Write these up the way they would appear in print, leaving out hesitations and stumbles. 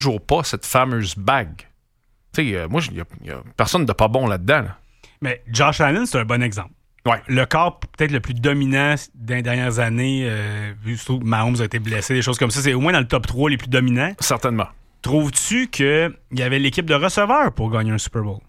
toujours pas cette fameuse bague. Tu sais, moi, il y a personne de pas bon là-dedans. Là. Mais Josh Allen, c'est un bon exemple. Ouais. Le corps peut-être le plus dominant des dernières années, vu surtout que Mahomes a été blessé, des choses comme ça, c'est au moins dans le top 3 les plus dominants. Certainement. Trouves-tu qu'il y avait l'équipe de receveurs pour gagner un Super Bowl?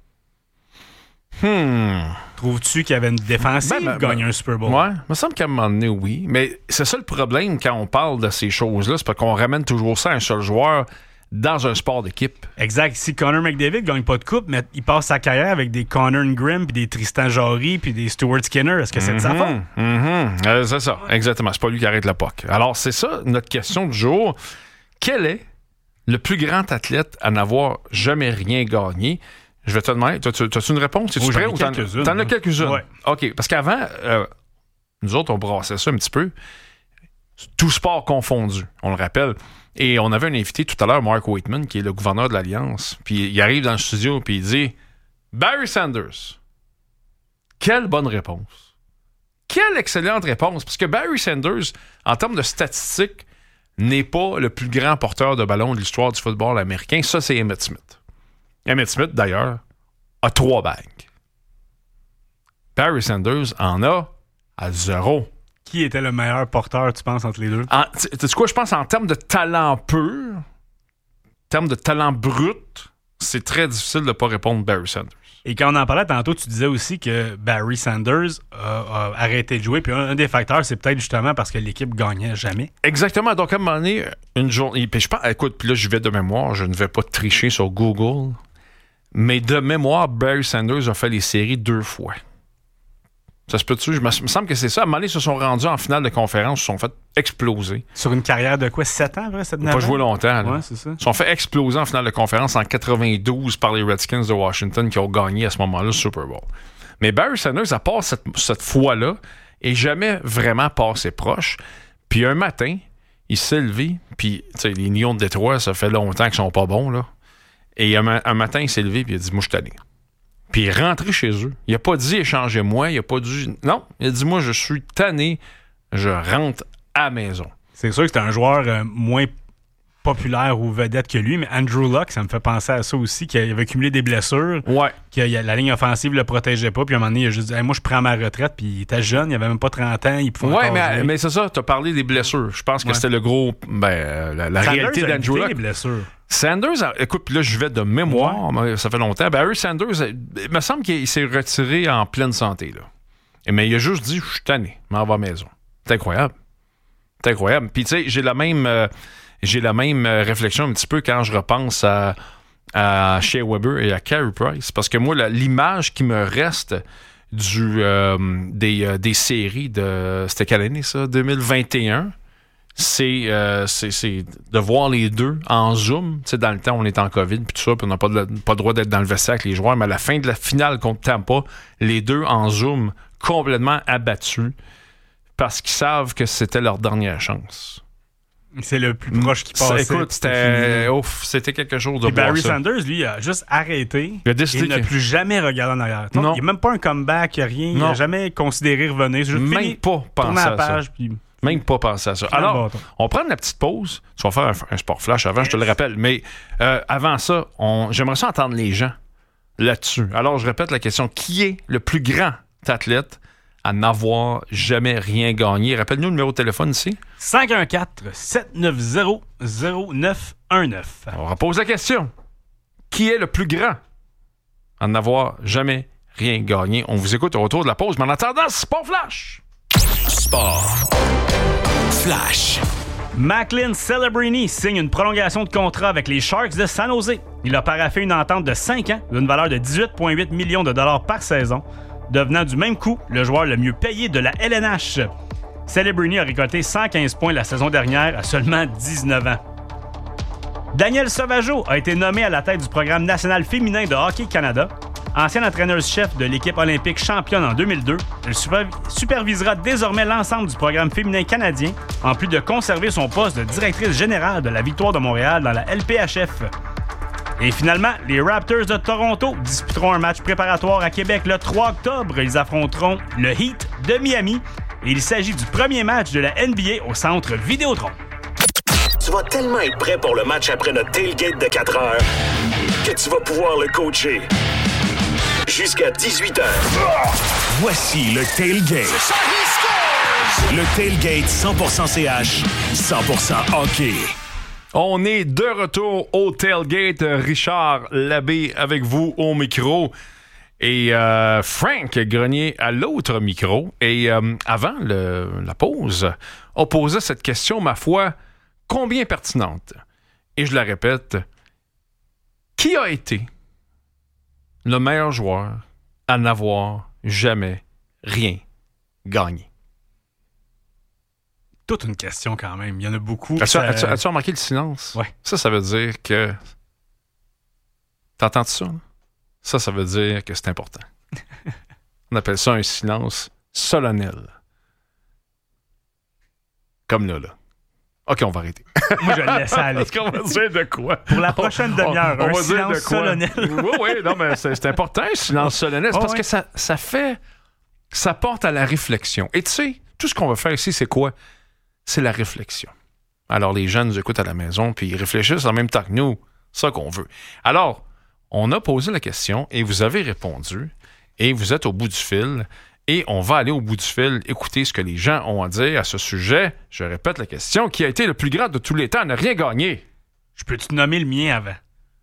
Trouves-tu qu'il y avait une défensive pour gagner un Super Bowl? Ouais, il me semble qu'à un moment donné, oui. Mais c'est ça le problème quand on parle de ces choses-là, c'est parce qu'on ramène toujours ça à un seul joueur dans un sport d'équipe. Exact. Si Connor McDavid gagne pas de coupe, mais il passe sa carrière avec des Connor Grimm, puis des Tristan Jarry, puis des Stuart Skinner, est-ce que c'est de sa faute? C'est ça, exactement. C'est pas lui qui arrête le puck. Alors, c'est ça notre question du jour. Quel est le plus grand athlète à n'avoir jamais rien gagné? Je vais te demander, t'as-tu une réponse? Es-tu prêt ou t'en as quelques-unes? Ouais. OK, parce qu'avant, nous autres, on brassait ça un petit peu. Tout sport confondu, on le rappelle. Et on avait un invité tout à l'heure, Mark Waitman, qui est le gouverneur de l'Alliance. Puis il arrive dans le studio puis il dit « Barry Sanders. » Quelle bonne réponse. Quelle excellente réponse. Parce que Barry Sanders, en termes de statistiques, n'est pas le plus grand porteur de ballon de l'histoire du football américain. Ça, c'est Emmitt Smith. Emmitt Smith, d'ailleurs, a 3 bagues. Barry Sanders en a à 0. Qui était le meilleur porteur, tu penses, entre les deux? Tu sais quoi, je pense en termes de talent pur, en termes de talent brut, c'est très difficile de ne pas répondre Barry Sanders. Et quand on en parlait tantôt, tu disais aussi que Barry Sanders a arrêté de jouer. Puis un des facteurs, c'est peut-être justement parce que l'équipe gagnait jamais. Exactement. Donc, à un moment donné, une journée. Puis je pense, écoute, puis là, je vais de mémoire, je ne vais pas tricher sur Google. Mais de mémoire, Barry Sanders a fait les séries 2 fois. Ça se peut-tu? Il me semble que c'est ça. À un moment donné, ils se sont rendus en finale de conférence, ils se sont fait exploser. Sur une carrière de quoi? 7 ans, vrai? 7 Ils n'ont pas joué longtemps. Ouais, c'est ça. Ils se sont fait exploser en finale de conférence en 92 par les Redskins de Washington qui ont gagné à ce moment-là le Super Bowl. Mais Barry Sanders, à part cette fois-là, n'est jamais vraiment passé proche. Puis un matin, il s'est levé, puis les Lions de Détroit, ça fait longtemps qu'ils sont pas bons, là. Et un matin, il s'est levé, puis il a dit « Moi, je suis tanné. » Puis il est rentré chez eux. Il n'a pas dit « Échangez-moi », il n'a pas dit... Non, il a dit « Moi, je suis tanné, je rentre à la maison. » C'est sûr que c'était un joueur moins populaire ou vedette que lui, mais Andrew Luck, ça me fait penser à ça aussi, qu'il avait accumulé des blessures, que la ligne offensive ne le protégeait pas, puis à un moment donné, il a juste dit hey, « Moi, je prends ma retraite », puis il était jeune, il avait même pas 30 ans, il pouvait mais c'est ça, tu as parlé des blessures. Je pense que c'était le gros... la réalité d'Andrew Luck. Les blessures. Sanders, écoute, puis là, je vais de mémoire, ça fait longtemps. Barry Sanders, il me semble qu'il s'est retiré en pleine santé, là. Mais il a juste dit « Je suis tanné, je m'en vais à la maison. » C'est incroyable. C'est incroyable. Puis tu sais, j'ai la même réflexion un petit peu quand je repense à Shea Weber et à Carey Price. Parce que moi, l'image qui me reste des séries de... C'était quelle année, ça? 2021. C'est de voir les deux en Zoom. Tu sais, dans le temps, on était en COVID puis tout ça, puis on n'a pas le droit d'être dans le vestiaire avec les joueurs. Mais à la fin de la finale contre Tampa, les deux en Zoom, complètement abattus parce qu'ils savent que c'était leur dernière chance. C'est le plus proche qui passait. Écoute, c'était quelque chose de beau. Barry Sanders, lui, a juste arrêté. Il n'a plus jamais regardé en arrière. Non. Il n'y a même pas un comeback, rien. Il n'a jamais considéré revenir. C'est juste même pas pensé à page, ça. Puis... Même pas penser à ça. Alors, on prend la petite pause. Tu vas faire un sport flash avant, je te le rappelle. Mais avant ça, j'aimerais ça entendre les gens là-dessus. Alors, je répète la question. Qui est le plus grand athlète à n'avoir jamais rien gagné? Rappelle-nous le numéro de téléphone ici. 514-790-0919. On repose la question. Qui est le plus grand à n'avoir jamais rien gagné? On vous écoute au retour de la pause. Mais en attendant, sport flash! Sport flash. Macklin Celebrini signe une prolongation de contrat avec les Sharks de San Jose. Il a paraphé une entente de 5 ans d'une valeur de 18,8 millions de dollars par saison, devenant du même coup le joueur le mieux payé de la LNH. Celebrini a récolté 115 points la saison dernière à seulement 19 ans. Daniel Sauvageau a été nommé à la tête du programme national féminin de Hockey Canada. Ancien entraîneur-chef de l'équipe olympique championne en 2002, elle supervisera désormais l'ensemble du programme féminin canadien, en plus de conserver son poste de directrice générale de la Victoire de Montréal dans la LPHF. Et finalement, les Raptors de Toronto disputeront un match préparatoire à Québec le 3 octobre. Ils affronteront le Heat de Miami et il s'agit du premier match de la NBA au centre Vidéotron. vas tellement être prêt pour le match après notre tailgate de 4 heures que tu vas pouvoir le coacher. Jusqu'à 18h. Voici le tailgate. Le tailgate 100% CH, 100% hockey. On est de retour au tailgate. Richard Labbé avec vous au micro. Et Frank Grenier à l'autre micro. Et avant la pause, on posait cette question, ma foi, combien pertinente. Et je la répète, qui a été le meilleur joueur à n'avoir jamais rien gagné? Toute une question quand même. Il y en a beaucoup. As-tu remarqué le silence? Oui. Ça veut dire que... T'entends ça? Ça veut dire que c'est important. On appelle ça un silence solennel. Comme là. OK, on va arrêter. Moi, je le laisse aller. Parce qu'on va dire de quoi? Pour la prochaine demi-heure, on un va silence dire de quoi? solennel. Oui, non, mais c'est important, un silence solennel. C'est parce que ça fait... Ça porte à la réflexion. Et tu sais, tout ce qu'on va faire ici, c'est quoi? C'est la réflexion. Alors, les gens nous écoutent à la maison, puis ils réfléchissent en même temps que nous. C'est ça qu'on veut. Alors, on a posé la question, et vous avez répondu, et vous êtes au bout du fil, et on va aller au bout du fil, écouter ce que les gens ont à dire à ce sujet. Je répète la question, qui a été le plus grand de tous les temps à ne rien gagner? Je peux te nommer le mien avant?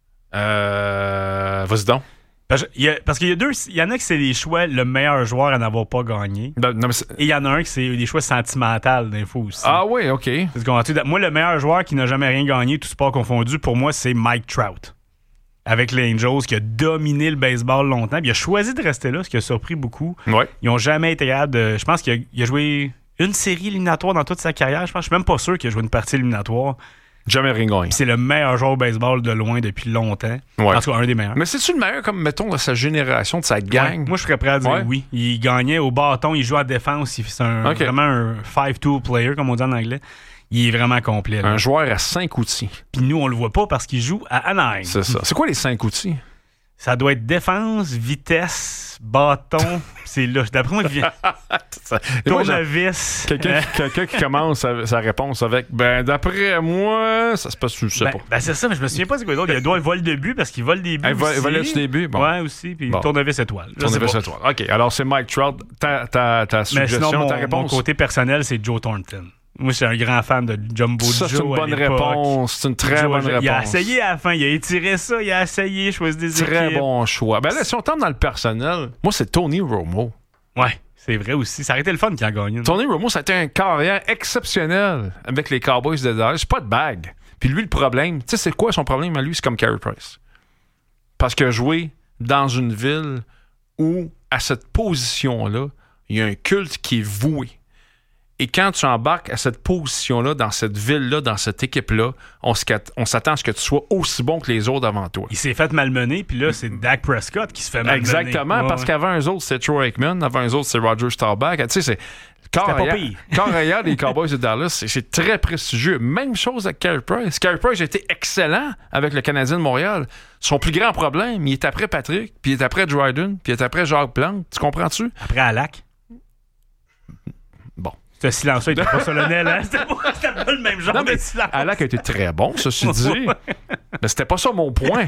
Vas-y donc. Parce qu'il y a deux... Il y en a qui c'est des choix le meilleur joueur à n'avoir pas gagné. Non, mais et il y en a un qui c'est des choix sentimentaux d'infos aussi. Ah oui, OK. Moi, le meilleur joueur qui n'a jamais rien gagné, tout sport confondu, pour moi, c'est Mike Trout. Avec les Angels, qui a dominé le baseball longtemps. Puis il a choisi de rester là, ce qui a surpris beaucoup. Ouais. Ils n'ont jamais été capables de... Je pense qu'il a joué une série éliminatoire dans toute sa carrière. Je suis même pas sûr qu'il a joué une partie éliminatoire. Jamais rien gagné. C'est le meilleur joueur au baseball de loin depuis longtemps. Ouais. En tout cas, un des meilleurs. Mais c'est-tu le meilleur, comme, mettons, de sa génération, de sa gang? Ouais. Moi, je serais prêt à dire oui. Il gagnait au bâton, il joue en défense. C'est vraiment un 5-tool player, comme on dit en anglais. Il est vraiment complet. Là. Un joueur à 5 outils. Puis nous, on le voit pas parce qu'il joue à Anaheim. C'est ça. C'est quoi les 5 outils? Ça doit être défense, vitesse, bâton. C'est là. D'après moi, il vient. Tournevis. Quelqu'un qui commence sa réponse avec d'après moi, ça se passe, je sais pas. C'est ça, mais je me souviens pas c'est quoi d'autre. Il doit voler de but parce qu'il vole des buts. Il vole des buts. Bon. Ouais, aussi. Puis tournevis étoile. Tournevis étoile. OK. Alors, c'est Mike Trout. Ta suggestion, sinon, ta réponse. Mon côté personnel, c'est Joe Thornton. Moi, je suis un grand fan de Jumbo Joe. Ça, c'est une bonne réponse. C'est une très bonne réponse. Il a essayé à la fin. Il a étiré ça. Il a essayé. Choisi des équipes. Très bon choix. Ben là, si on tombe dans le personnel, moi, c'est Tony Romo. Ouais, c'est vrai aussi. Ça aurait été le fun qu'il a gagné. Tony Romo, ça a été un carrière exceptionnel avec les Cowboys de Dallas. C'est pas de bague. Puis lui, le problème, tu sais, c'est quoi son problème à lui? C'est comme Carey Price. Parce qu'il a joué dans une ville où, à cette position-là, il y a un culte qui est voué. Et quand tu embarques à cette position-là, dans cette ville-là, dans cette équipe-là, on s'attend à ce que tu sois aussi bon que les autres avant toi. Il s'est fait malmener, puis là, c'est Dak Prescott qui se fait malmener. Exactement, parce qu'avant eux autres, c'était Troy Aikman, avant eux autres, c'est Roger Staubach. Tu sais, c'est carrière des Cowboys de Dallas, c'est très prestigieux. Même chose avec Carey Price. Carey Price a été excellent avec le Canadien de Montréal. Son plus grand problème, il est après Patrick, puis il est après Dryden, puis il est après Jacques Plante. Tu comprends-tu? Après Alak. Bon. Ce silence-là, il était pas solennel, hein? C'était pas le même genre de silence. Alak a été très bon, ceci dit. Mais c'était pas ça mon point.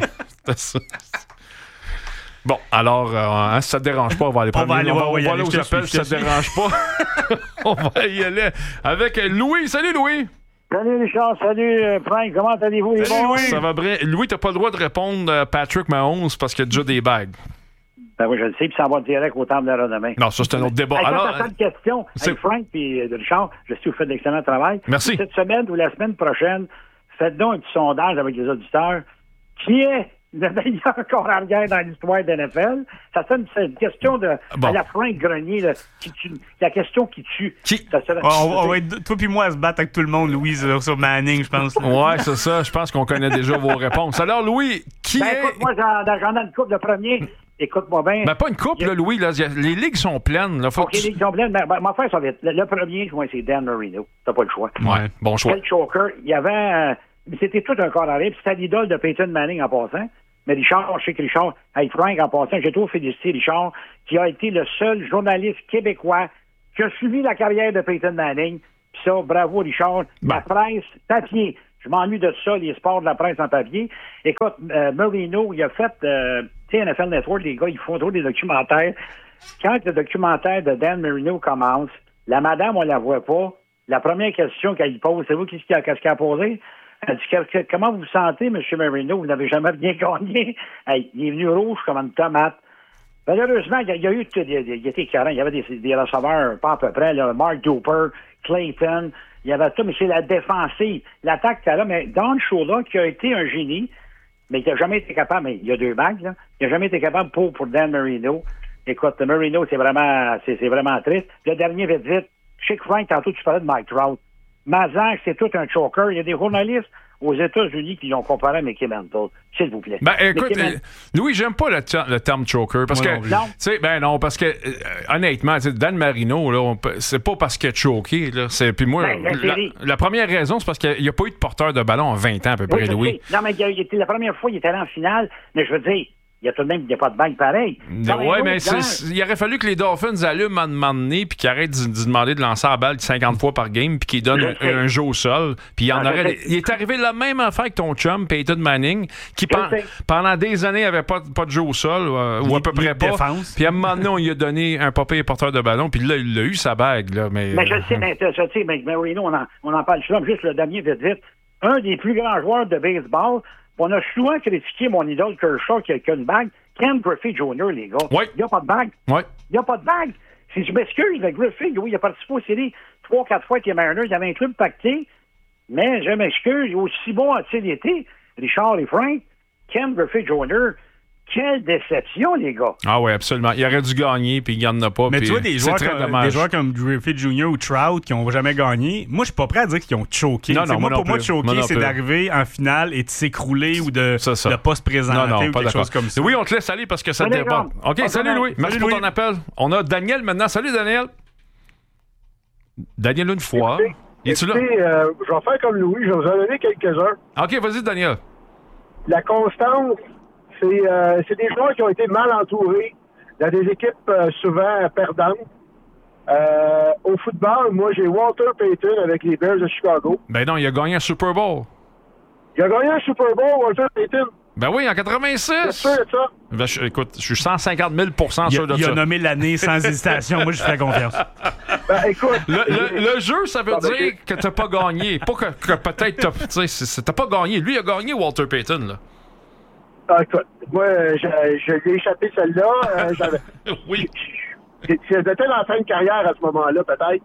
Bon, alors, si ça te dérange pas, on va aller prendre on va aller aux appels si ça te dérange pas. On va y aller avec Louis. Salut, Louis! Salut, Richard. Salut, Frank. Comment allez-vous, les bons? Ça va bien. Louis, t'as pas le droit de répondre à Patrick Mahomes parce qu'il y a déjà des bagues. Ben oui, je le sais, puis ça va direct au temple de la demain. Non, ça, c'est un autre débat. Alors, une question. Hey, Frank et Richard, je sais que vous faites de l'excellent travail. Merci. Cette semaine ou la semaine prochaine, faites donc un petit sondage avec les auditeurs. Qui est le meilleur corps arrière dans l'histoire de NFL? Ça serait une question à la Frank Grenier, là, la question qui tue. On va être toi puis moi à se battre avec tout le monde, Louise, sur Manning, je pense. Ouais, c'est ça. Je pense qu'on connaît déjà vos réponses. Alors, Louis, qui est... Écoute, moi, j'en ai une couple de premier. Écoute-moi bien. Ben, pas une couple, là, Louis. Là. Les ligues sont pleines. Là, les ligues sont pleines. Ben, ma frère, ça va être. Le premier, c'est Dan Marino. T'as pas le choix. Ouais, bon choix. Quel choker. Il y avait... c'était tout un corps arrière. Puis c'était l'idole de Peyton Manning en passant. Mais Richard, je sais que Richard... Hey, Frank, en passant, j'ai trop félicité Richard, qui a été le seul journaliste québécois qui a suivi la carrière de Peyton Manning. Puis ça, bravo, Richard. La presse papier Je m'ennuie de ça, les sports de la presse en papier. Écoute, Marino, il a fait, tu sais, NFL Network, les gars, ils font trop des documentaires. Quand le documentaire de Dan Marino commence, la madame, on la voit pas. La première question qu'elle pose, c'est vous qu'est-ce qu'elle a posé? Elle dit, comment vous vous sentez, M. Marino? Vous n'avez jamais bien gagné. Hey, il est venu rouge comme une tomate. Malheureusement, il y a eu, il était écœurant. Il y avait des receveurs, pas à peu près, là, Mark Duper, Clayton, il y avait tout, mais c'est la défensive. L'attaque, là, mais Don Shula, qui a été un génie, mais qui n'a jamais été capable, mais il y a 2 bagues, là, il n'a jamais été capable pour Dan Marino. Écoute, Marino, c'est vraiment triste. Le dernier, vite, Chick Frank, tantôt, tu parlais de Mike Trout. Mazan, c'est tout un choker. Il y a des journalistes aux États-Unis qui l'ont comparé à Mickey Mantle. S'il vous plaît. Ben, écoute, Louis, j'aime pas le terme choker parce que, parce que, honnêtement, Dan Marino, là, c'est pas parce qu'il a choqué, là. Puis moi, la première raison, c'est parce qu'il n'y a pas eu de porteur de ballon en 20 ans, à peu près, Louis. Non, mais la première fois, il était allé en finale, mais je veux dire, il y a tout de même, il n'y a pas de bague pareil. Oui, mais il aurait fallu que les Dolphins allument à un moment donné puis qu'ils arrêtent de demander de lancer la balle 50 fois par game puis qu'ils donnent un jeu au sol. Puis il est arrivé la même affaire que ton chum, Peyton Manning, qui pendant des années n'avait pas de jeu au sol, ou à peu près pas. Puis à un moment donné, on lui a donné un papier porteur de ballon, puis là, il a eu sa bague. Là, mais je sais, mais Marino, on en parle souvent, juste le dernier, vite. Un des plus grands joueurs de baseball. On a souvent critiqué mon idole Kershaw qui a une bague. Ken Griffey Jr., les gars. Oui. Il n'y a pas de bague. Oui. Il n'y a pas de bague. Si je m'excuse, le Griffey, oui, il a participé aux séries 3-4 fois avec les Mariners. Il y avait un club pacté. Mais je m'excuse, aussi bon a-t-il été, Richard et Frank, Ken Griffey Jr., quelle déception, les gars. Ah oui, absolument. Il aurait dû gagner, puis il n'y en a pas. Mais tu vois, des joueurs comme Griffey Jr. ou Trout qui n'ont jamais gagné, moi, je suis pas prêt à dire qu'ils ont choqué. Non, pour moi, choquer, c'est d'arriver en finale et de s'écrouler ou de ne pas se présenter ou quelque chose comme ça. Oui, on te laisse aller parce que ça déborde. OK, salut Louis. Merci pour ton appel. On a Daniel maintenant. Salut, Daniel. Daniel, une fois. Es-tu là? Je vais faire comme Louis. Je vais vous en donner quelques-uns. OK, vas-y, Daniel. La constance. C'est des joueurs qui ont été mal entourés dans des équipes souvent perdantes. Au football, moi, j'ai Walter Payton avec les Bears de Chicago. Ben non, il a gagné un Super Bowl. Il a gagné un Super Bowl, Walter Payton. Ben oui, en 86. C'est sûr de ça. Ben, écoute, je suis 150 000 sûr de ça. Il a nommé l'année sans hésitation. Moi, je fais confiance. Ben, écoute. Le jeu, ça veut dire que t'as pas gagné. Pas que peut-être t'as pas gagné. Lui, il a gagné Walter Payton, là. Ah, écoute, moi, je lui ai échappé celle-là. Oui. C'était en fin de carrière à ce moment-là, peut-être.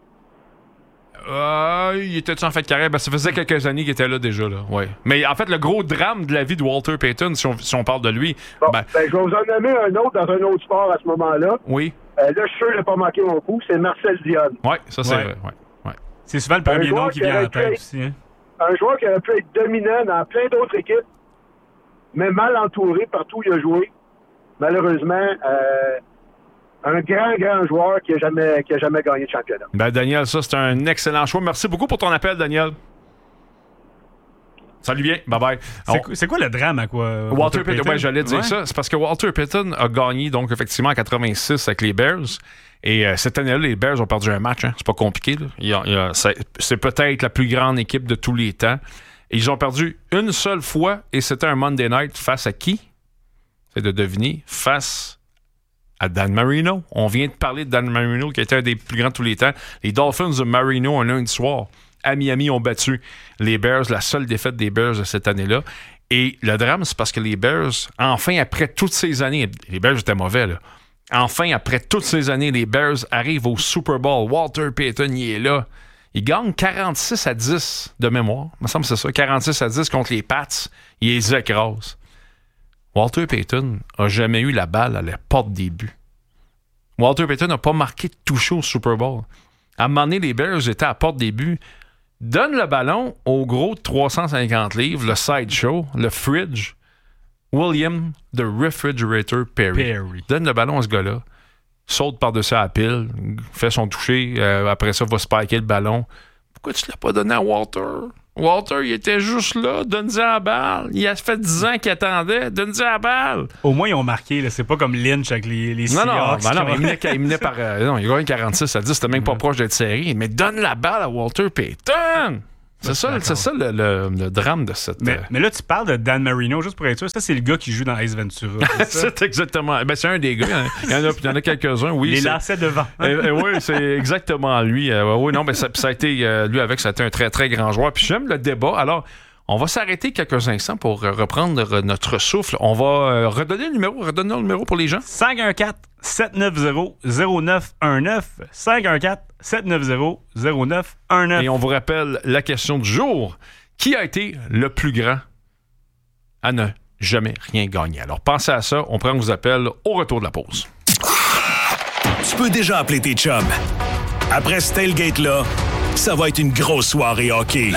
Il était-tu en fin de carrière? Ben, ça faisait quelques années qu'il était là déjà, là. Ouais. Mais en fait, le gros drame de la vie de Walter Payton, si on parle de lui... Bon, je vais vous en nommer un autre dans un autre sport à ce moment-là. Oui. Là, je suis sûr qu'il n'a pas manqué mon coup. C'est Marcel Dionne. Oui, ça c'est vrai. Ouais. C'est souvent le premier nom qui vient en tête aussi. Hein? Un joueur qui aurait pu être dominant dans plein d'autres équipes, mais mal entouré partout où il a joué. Malheureusement, un grand joueur qui a jamais gagné de championnat. Ben Daniel, ça c'est un excellent choix. Merci beaucoup pour ton appel, Daniel. Salut bien, bye-bye. C'est quoi le drame à quoi? Walter Payton, ouais, j'allais dire ça. C'est parce que Walter Payton a gagné, donc effectivement, en 86 avec les Bears. Et cette année-là, les Bears ont perdu un match. Hein. C'est pas compliqué. Là. C'est peut-être la plus grande équipe de tous les temps. Et ils ont perdu une seule fois, et c'était un Monday Night face à qui? C'est de deviner. Face à Dan Marino. On vient de parler de Dan Marino, qui était un des plus grands de tous les temps. Les Dolphins de Marino, un lundi soir, à Miami, ont battu les Bears, la seule défaite des Bears de cette année-là. Et le drame, c'est parce que les Bears, enfin, après toutes ces années, les Bears étaient mauvais, là. Enfin, après toutes ces années, les Bears arrivent au Super Bowl. Walter Payton, il est là. Il gagne 46-10 de mémoire. Il me semble que c'est ça. 46-10 contre les Pats. Il les écrase. Walter Payton n'a jamais eu la balle à la porte des buts. Walter Payton n'a pas marqué de toucher au Super Bowl. À un moment donné, les Bears étaient à la porte des buts. Donne le ballon au gros de 350 livres, le sideshow, le fridge, William the Refrigerator Perry. Donne le ballon à ce gars-là. Saute par-dessus la pile, fait son toucher, après ça, va spiker le ballon. Pourquoi tu ne l'as pas donné à Walter? Walter, il était juste là, donne-y la balle. Il a fait 10 ans qu'il attendait, donne-y la balle. Au moins, ils ont marqué, là. C'est pas comme Lynch avec les Seahawks. Non, il menait par... non, il a gagné 46-10, c'était même pas proche d'être serré. Mais donne la balle à Walter Payton! C'est ça le drame de cette... Mais là, tu parles de Dan Marino, juste pour être sûr. Ça, c'est le gars qui joue dans Ace Ventura. C'est exactement... c'est un des gars. Il y en a quelques-uns, oui. Les lacets devant. Oui, c'est exactement lui. Oui, non, mais ça a été... lui, ça a été un très, très grand joueur. Puis j'aime le débat. Alors, on va s'arrêter quelques instants pour reprendre notre souffle. On va redonner le numéro pour les gens. 514-790-0919. 514-790-0919. Et on vous rappelle la question du jour. Qui a été le plus grand à ne jamais rien gagner? Alors, pensez à ça. On prend vos appels au retour de la pause. Tu peux déjà appeler tes chums. Après ce tailgate-là, ça va être une grosse soirée hockey.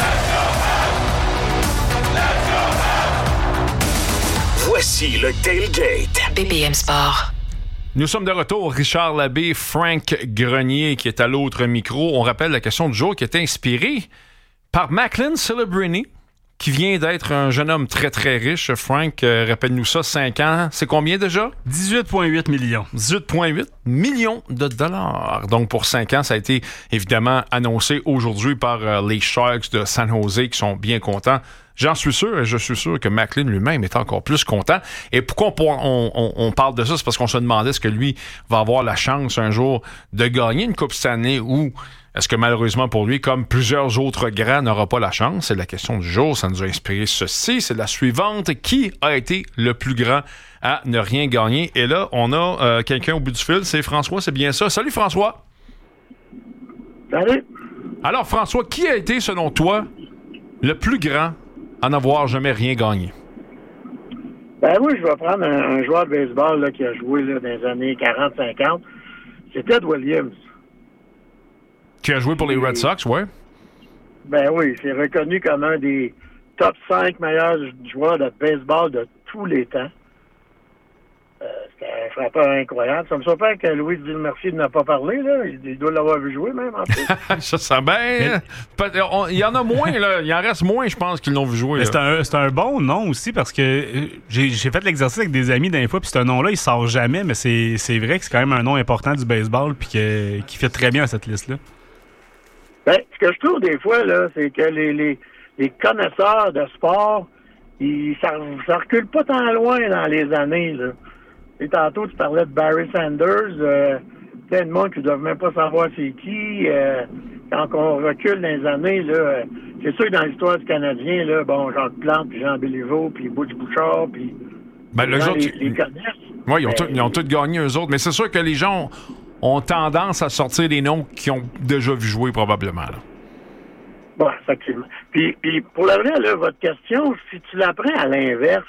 Voici le tailgate. BPM Sport. Nous sommes de retour. Richard Labbé, Frank Grenier qui est à l'autre micro. On rappelle la question du jour qui est inspirée par Macklin Celebrini, qui vient d'être un jeune homme très, très riche. Frank, rappelle-nous ça, 5 ans. C'est combien déjà? 18,8 millions. 18,8 millions de dollars. Donc, pour 5 ans, ça a été évidemment annoncé aujourd'hui par les Sharks de San Jose qui sont bien contents. J'en suis sûr, et je suis sûr que Macklin lui-même est encore plus content. Et pourquoi on parle de ça? C'est parce qu'on se demandait est-ce que lui va avoir la chance un jour de gagner une Coupe Stanley ou est-ce que malheureusement pour lui, comme plusieurs autres grands, n'aura pas la chance? C'est la question du jour. Ça nous a inspiré ceci. C'est la suivante. Qui a été le plus grand à ne rien gagner? Et là, on a quelqu'un au bout du fil. C'est François, c'est bien ça. Salut François. Salut. Alors François, qui a été selon toi le plus grand à n'avoir jamais rien gagné? Ben oui, je vais prendre un joueur de baseball là, qui a joué là, dans les années 40-50. C'est Ted Williams. Qui a joué pour les Red Sox, ouais. Ben oui, c'est reconnu comme un des top 5 meilleurs joueurs de baseball de tous les temps. C'était un frappeur incroyable. Ça me surprend que Louis Villemercier n'a pas parlé, là. Il doit l'avoir vu jouer, même, en plus. Ça sent bien. Il y en a moins, là. Il en reste moins, je pense, qu'ils l'ont vu jouer. C'est un bon nom aussi, parce que j'ai fait l'exercice avec des amis d'un fois, puis ce nom-là, il sort jamais, mais c'est vrai que c'est quand même un nom important du baseball, puis qui fait très bien à cette liste-là. Ben, ce que je trouve des fois, là, c'est que les connaisseurs de sport, ça recule pas tant loin dans les années, là. Et tantôt, tu parlais de Barry Sanders, plein de monde qui ne doivent même pas savoir c'est qui. Quand on recule dans les années, là, c'est sûr que dans l'histoire du Canadien, là, bon, Jacques Plante, puis Jean Béliveau, puis Butch Bouchard, puis les autres, les connaissent. Oui, ils ont tous gagné, eux autres. Mais c'est sûr que les gens ont tendance à sortir des noms qu'ils ont déjà vu jouer, probablement. Là. Bon, effectivement. Puis pour la vraie, là, votre question, si tu la prends à l'inverse,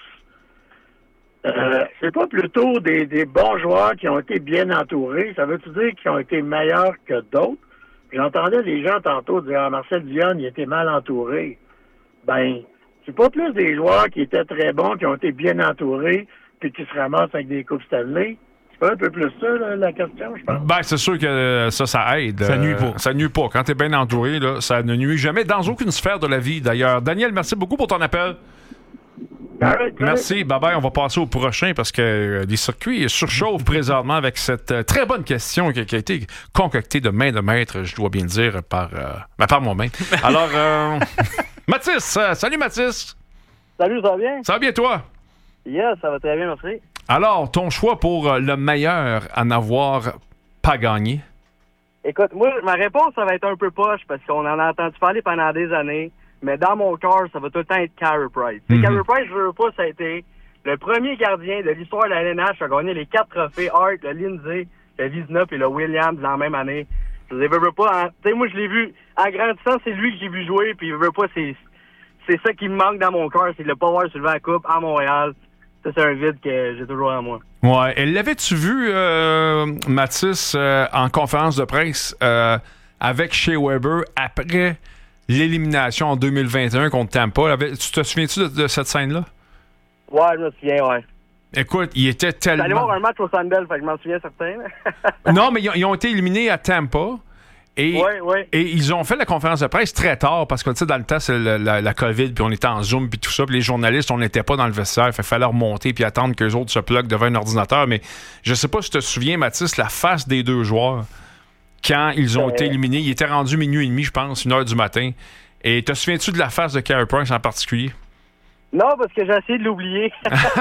c'est pas plutôt des bons joueurs qui ont été bien entourés. Ça veut-tu dire qu'ils ont été meilleurs que d'autres? J'entendais les gens tantôt dire Marcel Dionne, il était mal entouré. Ben, c'est pas plus des joueurs qui étaient très bons, qui ont été bien entourés, puis qui se ramassent avec des Coupes Stanley. C'est pas un peu plus ça, là, la question, je pense? Ben, c'est sûr que ça aide. Ça nuit pas. Ça nuit pas. Quand t'es bien entouré, là, ça ne nuit jamais dans aucune sphère de la vie, d'ailleurs. Daniel, merci beaucoup pour ton appel. Merci. Bye-bye. On va passer au prochain parce que les circuits surchauffent présentement avec cette très bonne question qui a été concoctée de main de maître, je dois bien le dire, par moi-même. Alors, Mathis. Salut, Mathis. Salut, ça va bien? Ça va bien, toi? Yes, ça va très bien, merci. Alors, ton choix pour le meilleur à n'avoir pas gagné? Écoute, moi, ma réponse, ça va être un peu poche parce qu'on en a entendu parler pendant des années. Mais dans mon cœur, ça va tout le temps être Carey Price. Mm-hmm. Carey Price, je veux pas, ça a été le premier gardien de l'histoire de la LNH à gagner les 4 trophées Hart, le Lindsay, le Vizina et le Williams dans la même année. Je veux pas. Tu sais, moi, je l'ai vu en grandissant, c'est lui que j'ai vu jouer, puis je veux pas, c'est ça qui me manque dans mon cœur, c'est de le pas voir soulever la coupe à Montréal. Ça, c'est un vide que j'ai toujours en moi. Ouais. Et l'avais-tu vu, Mathis, en conférence de presse avec Shea Weber après l'élimination en 2021 contre Tampa? Tu te souviens-tu de cette scène-là? Ouais, je me souviens, ouais. Écoute, il était tellement... J'allais voir un match au Sandbell, fait que je m'en souviens certain. Non, mais ils ont été éliminés à Tampa. Et ils ont fait la conférence de presse très tard parce que, tu sais, dans le temps, c'est la COVID, puis on était en Zoom, puis tout ça, puis les journalistes, on n'était pas dans le vestiaire. Il fallait remonter puis attendre qu'eux autres se pluguent devant un ordinateur. Mais je sais pas si tu te souviens, Mathis, la face des deux joueurs quand ils ont été éliminés. Il était rendu 12:30, je pense, 1h du matin. Et te souviens-tu de la face de Carey Price en particulier? Non, parce que j'ai essayé de l'oublier.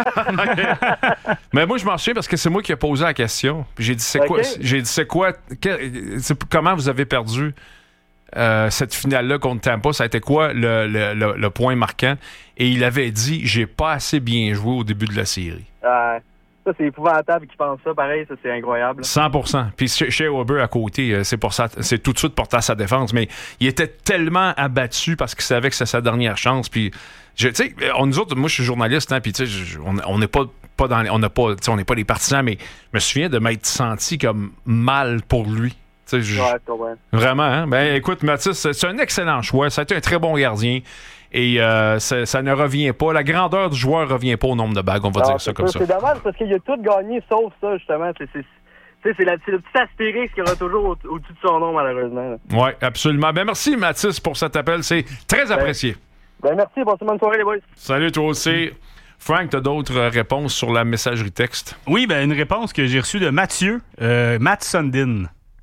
Mais moi, je m'en souviens parce que c'est moi qui ai posé la question. Puis j'ai dit, c'est quoi? Comment vous avez perdu cette finale-là contre Tampa? Ça a été quoi le point marquant? Et il avait dit, j'ai pas assez bien joué au début de la série. Ça, c'est épouvantable qu'ils pensent ça. Pareil, ça, c'est incroyable. 100%. Puis Shea Weber à côté, c'est tout de suite porté à sa défense. Mais il était tellement abattu parce qu'il savait que c'était sa dernière chance. Puis, tu sais, nous autres, moi, je suis journaliste, hein, puis tu sais, on n'est pas dans on n'est pas des partisans, mais je me souviens de m'être senti comme mal pour lui. Vraiment, hein? Ben, écoute, Mathis, c'est un excellent choix. Ça a été un très bon gardien. Et ça ne revient pas. La grandeur du joueur ne revient pas au nombre de bagues, on va dire ça comme ça. C'est dommage parce qu'il a tout gagné sauf ça, justement. C'est le petit astérisque qui aura toujours au-dessus de son nom, malheureusement. Oui, absolument. Ben, merci, Mathis, pour cet appel. C'est très apprécié. Ben, merci. Bonne soirée, les boys. Salut, toi aussi. Frank, tu as d'autres réponses sur la messagerie texte? Oui, ben une réponse que j'ai reçue de Mathieu, Matt Sundin.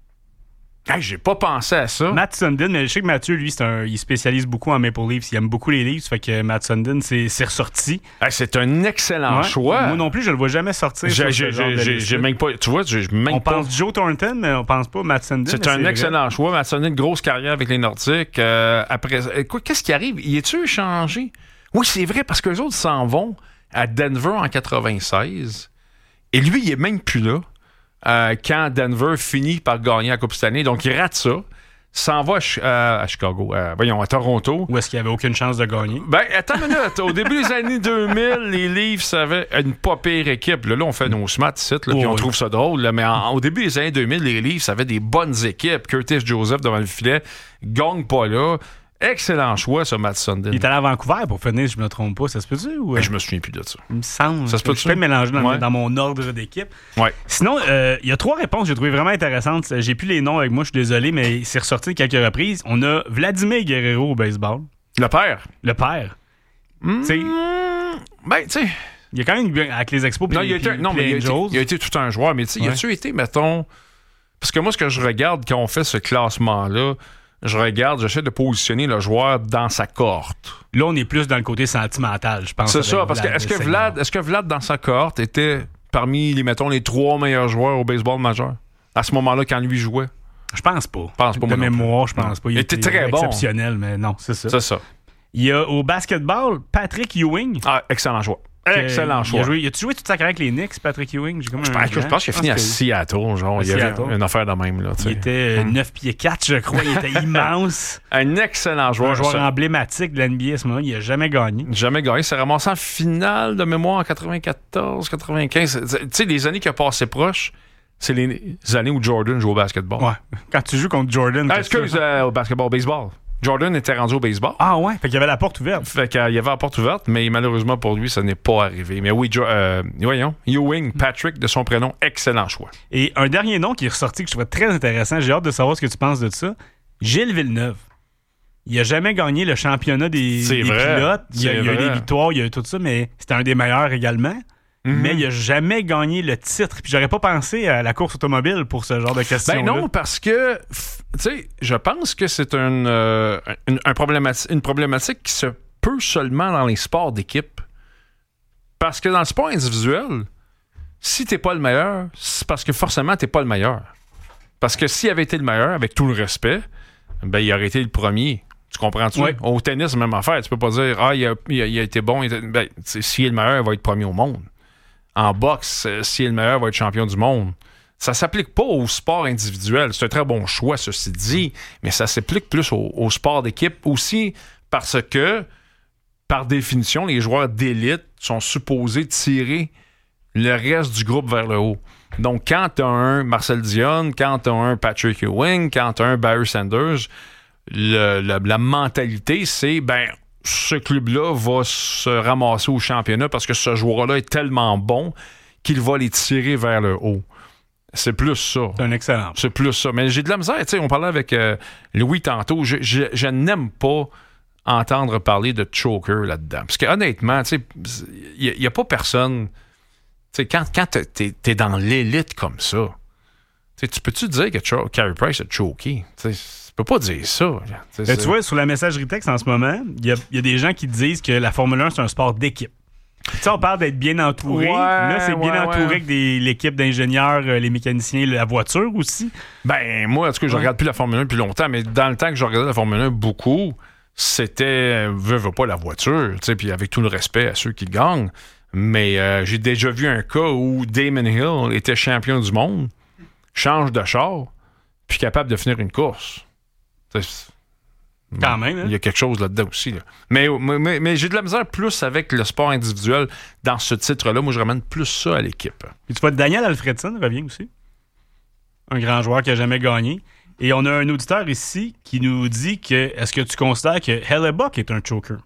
Hey, j'ai pas pensé à ça. Matt Sundin, mais je sais que Mathieu, lui, il spécialise beaucoup en Maple Leafs. Il aime beaucoup les Leafs, fait que Matt Sundin, c'est ressorti. Hey, c'est un excellent choix. Moi non plus, je le vois jamais sortir. J'ai même pas. Tu vois, on pense Joe Thornton, mais on pense pas Matt Sundin. C'est un excellent choix. Matt Sundin, grosse carrière avec les Nordiques. Après, qu'est-ce qui arrive? Y est-tu échangé? Oui, c'est vrai, parce qu'eux autres s'en vont à Denver en 96. Et lui, il est même plus là. Quand Denver finit par gagner la Coupe Stanley. Donc, il rate ça. S'en va à Chicago. À Toronto. Où est-ce qu'il n'y avait aucune chance de gagner? Ben, attends une minute. Au début des années 2000, les Leafs avaient une pas pire équipe. Là, on fait nos smats ici, puis on trouve ça drôle. Là, mais au début des années 2000, les Leafs avaient des bonnes équipes. Curtis Joseph devant le filet. Gagne pas là. Excellent choix, ça, Matt Sundin. Il est allé à Vancouver pour finir, si je me trompe pas. Ça se peut-tu? Ou... Je me souviens plus de ça. Il me semble. Ça se peut-tu? Je peux me mélanger dans mon ordre d'équipe. Ouais. Sinon, il y a 3 réponses que j'ai trouvées vraiment intéressantes. J'ai plus les noms avec moi, je suis désolé, mais c'est ressorti quelques reprises. On a Vladimir Guerrero au baseball. Le père? Le père. Ben, tu sais... Il y a quand même, avec les Expos il a été tout un joueur, mais tu sais, il a-tu été, mettons... Parce que moi, ce que je regarde quand on fait ce classement-là, j'essaie de positionner le joueur dans sa cohorte. Là, on est plus dans le côté sentimental, je pense. C'est ça, parce que est-ce que Vlad, dans sa cohorte, était parmi, les 3 meilleurs joueurs au baseball majeur? À ce moment-là, quand lui jouait? Je pense pas. De mémoire, je pense pas. Il était très bon. Exceptionnel, mais non, c'est ça. C'est ça. Il y a au basketball, Patrick Ewing. Ah, excellent choix. Excellent choix. Il a-tu joué toute sa carrière avec les Knicks, Patrick Ewing? Je pense qu'il a fini à Seattle. Genre, il y avait une affaire de même. Là, il était 9 pieds 4, je crois. Il était immense. Un excellent joueur. Un joueur emblématique de l'NBA à ce moment-là. Il n'a jamais gagné. Jamais gagné. C'est ramassé en finale de mémoire en 94, 95. Tu sais, les années qui ont passé proches, c'est les années où Jordan joue au basketball. Ouais. Quand tu joues contre Jordan. Au basketball, au baseball. Jordan était rendu au baseball. Ah ouais? Fait qu'il y avait la porte ouverte. Fait qu'il y avait la porte ouverte, mais malheureusement pour lui, ça n'est pas arrivé. Mais oui, voyons, Ewing, Patrick, de son prénom, excellent choix. Et un dernier nom qui est ressorti que je trouvais très intéressant, j'ai hâte de savoir ce que tu penses de ça. Gilles Villeneuve. Il n'a jamais gagné le championnat des pilotes. Il y a eu des victoires, il y a eu tout ça, mais c'était un des meilleurs également. Mais il n'a jamais gagné le titre. Puis j'aurais pas pensé à la course automobile pour ce genre de questions-là. Ben non, parce que, tu sais, je pense que c'est une problématique qui se peut seulement dans les sports d'équipe. Parce que dans le sport individuel, si t'es pas le meilleur, c'est parce que forcément t'es pas le meilleur. Parce que s'il avait été le meilleur, avec tout le respect, ben il aurait été le premier. Tu comprends-tu? Oui. Au tennis, c'est la même affaire. Tu peux pas dire, il a été bon. S'il est le meilleur, il va être premier au monde. En boxe, s'il est le meilleur, il va être champion du monde. Ça s'applique pas au sport individuel. C'est un très bon choix, ceci dit, mais ça s'applique plus au sport d'équipe aussi parce que, par définition, les joueurs d'élite sont supposés tirer le reste du groupe vers le haut. Donc, quand tu as un Marcel Dionne, quand tu as un Patrick Ewing, quand tu as un Barry Sanders, la mentalité, c'est, ce club-là va se ramasser au championnat parce que ce joueur-là est tellement bon qu'il va les tirer vers le haut. C'est plus ça. C'est un excellent. C'est plus ça. Mais j'ai de la misère. Tu sais, on parlait avec Louis tantôt. Je n'aime pas entendre parler de choker là-dedans. Parce que honnêtement, tu sais, il n'y a pas personne... Tu sais, quand t'es dans l'élite comme ça, tu peux-tu dire que Carey Price a choqué? Tu sais, peux pas dire ça. Tu vois, sur la messagerie texte en ce moment, il y a des gens qui disent que la Formule 1, c'est un sport d'équipe. Tu sais, on parle d'être bien entouré. Là, c'est bien entouré avec l'équipe d'ingénieurs, les mécaniciens, la voiture aussi. Ben, moi, en tout cas, je regarde plus la Formule 1 depuis longtemps, mais dans le temps que je regardais la Formule 1 beaucoup, c'était, veux pas la voiture, tu sais, puis avec tout le respect à ceux qui gagnent. Mais j'ai déjà vu un cas où Damon Hill était champion du monde, change de char, puis capable de finir une course. Quand même, hein? Il y a quelque chose là-dedans aussi. Là. Mais j'ai de la misère plus avec le sport individuel dans ce titre-là. Moi, je ramène plus ça à l'équipe. Et tu vois, Daniel Alfredson revient aussi. Un grand joueur qui n'a jamais gagné. Et on a un auditeur ici qui nous dit que est-ce que tu considères que Hellebuck est un choker?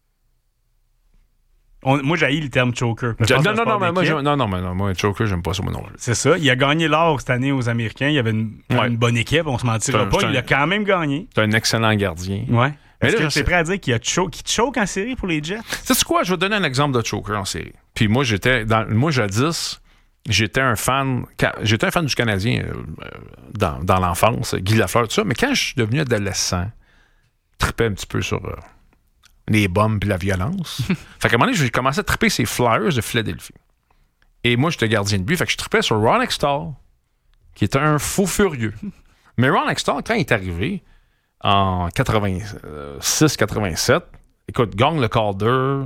Moi, j'haïs le terme choker. Moi, choker, j'aime pas ça, moi non plus. C'est ça. Il a gagné l'or cette année aux Américains. Il y avait une bonne équipe, on se mentira pas. Il a quand même gagné. C'est un excellent gardien. Ouais. Est-ce que tu es prêt à dire qu'il choke en série pour les Jets? C'est quoi? Je vais te donner un exemple de choker en série. Puis moi, jadis, j'étais un fan du Canadien dans l'enfance, Guy Lafleur, tout ça. Mais quand je suis devenu adolescent, je tripais un petit peu sur les bombes puis la violence. Fait qu'à un moment donné, j'ai commencé à triper ces Flyers de Philadelphie. Et moi, j'étais gardien de but. Fait que je tripais sur Ron Extall, qui était un fou furieux. Mais Ron Extall, quand il est arrivé en 86-87, écoute, gagne le Calder,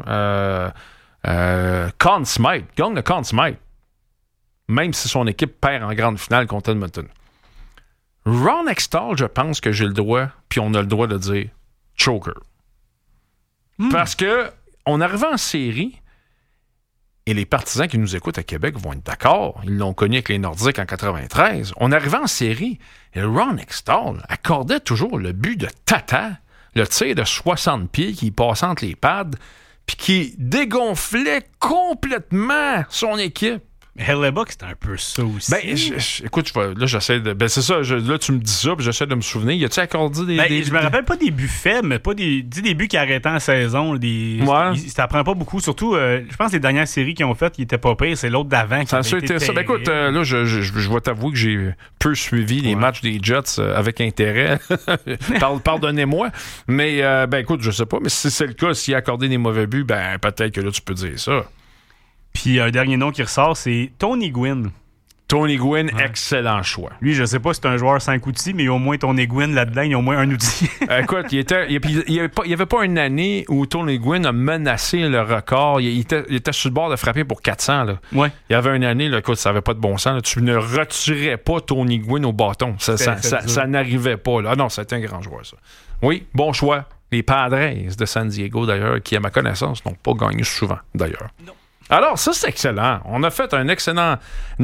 Conn Smythe, gagne le Conn Smythe, même si son équipe perd en grande finale contre Edmonton. Ron Extall, je pense que j'ai le droit, puis on a le droit de dire choker. Parce que on arrivait en série et les partisans qui nous écoutent à Québec vont être d'accord. Ils l'ont connu avec les Nordiques en 93. On arrivait en série et Ron Extall accordait toujours le but de Tata, le tir de 60 pieds qui passait entre les pads puis qui dégonflait complètement son équipe. Mais Hellebuck, c'était un peu ça aussi. Ben, écoute, là, j'essaie de. Ben, c'est ça, là, tu me dis ça, puis j'essaie de me souvenir. Y a-tu accordé des. Je me rappelle pas des buts faibles, mais pas des buts qui arrêtaient en saison. Ça prend pas beaucoup. Surtout, je pense que les dernières séries qu'ils ont faites, qui étaient pas pires, c'est l'autre d'avant. Ça a été ça. Ben, écoute, là, je vais t'avouer que j'ai peu suivi les matchs des Jets avec intérêt. Pardonnez-moi. Mais, ben, écoute, je sais pas. Mais si c'est le cas, s'il a accordé des mauvais buts, ben, peut-être que là, tu peux dire ça. Puis un dernier nom qui ressort, c'est Tony Gwynn. Tony Gwynn, excellent choix. Lui, je sais pas si c'est un joueur 5 outils, mais il y a au moins Tony Gwynn là-dedans, il y a au moins un outil. Écoute, il y avait pas une année où Tony Gwynn a menacé le record. Il était sur le bord de frapper pour 400. Là. Ouais. Il y avait une année, là, écoute, ça n'avait pas de bon sens. Là. Tu ne retirais pas Tony Gwynn au bâton. Ça n'arrivait pas. Là. Ah non, c'était un grand joueur, ça. Oui, bon choix. Les Padres de San Diego, d'ailleurs, qui, à ma connaissance, n'ont pas gagné souvent, d'ailleurs. Non. Alors, ça, c'est excellent. On a fait une excellente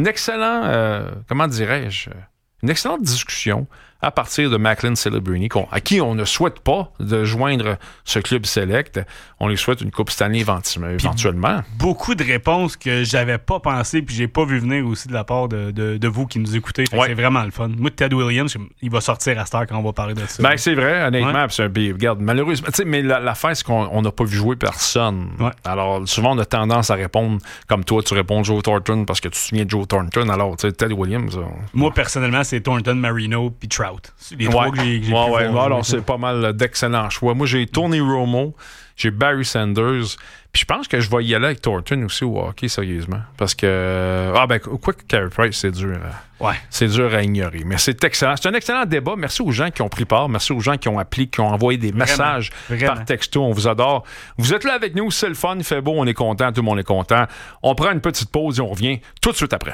discussion à partir de Macklin Celebrini, à qui on ne souhaite pas de joindre ce club select. On lui souhaite une Coupe Stanley éventuellement. Beaucoup de réponses que j'avais pas pensé puis j'ai pas vu venir aussi de la part de vous qui nous écoutez. C'est vraiment le fun. Moi, Ted Williams, il va sortir à cette heure quand on va parler de ça. Ben, c'est vrai, honnêtement. Regarde, malheureusement, mais l'affaire, c'est qu'on n'a pas vu jouer personne. Ouais. Alors, souvent, on a tendance à répondre comme toi, tu réponds Joe Thornton parce que tu te souviens de Joe Thornton. Alors, tu sais, Ted Williams. Moi, personnellement, c'est Thornton, Marino puis Trout. Les trois que j'ai alors, c'est pas mal d'excellents choix. Moi, j'ai Tony Romo, j'ai Barry Sanders, puis je pense que je vais y aller avec Thornton aussi au hockey, sérieusement. Parce que, quoi que Carey Price, c'est dur. C'est dur à ignorer. Mais c'est excellent. C'est un excellent débat. Merci aux gens qui ont pris part. Merci aux gens qui ont appelé, qui ont envoyé des messages par texto. On vous adore. Vous êtes là avec nous, c'est le fun, il fait beau, on est content, tout le monde est content. On prend une petite pause et on revient tout de suite après.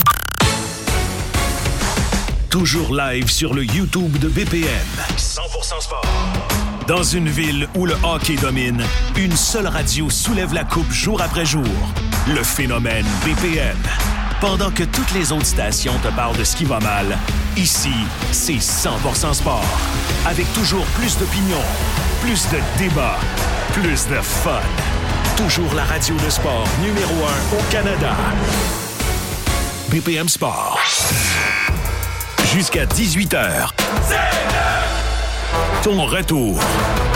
Toujours live sur le YouTube de BPM. 100% sport. Dans une ville où le hockey domine, une seule radio soulève la coupe jour après jour. Le phénomène BPM. Pendant que toutes les autres stations te parlent de ce qui va mal, ici, c'est 100% sport. Avec toujours plus d'opinions, plus de débats, plus de fun. Toujours la radio de sport numéro 1 au Canada. BPM Sport. Jusqu'à 18h. Ton retour